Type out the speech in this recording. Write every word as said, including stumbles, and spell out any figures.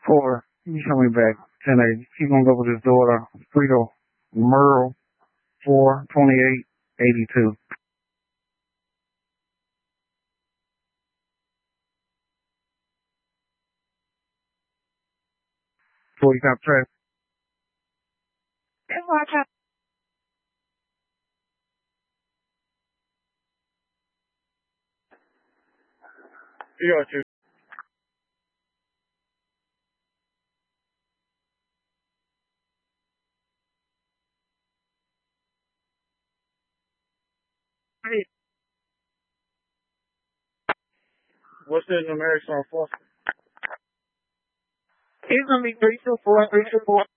Four. You show me back. ten eight. He's gonna go with his daughter, Frito Merle. Four twenty-eight eighty-two. forty top track. Good watch. You got you. What's the numerics on four? It's gonna be three two four, three two four.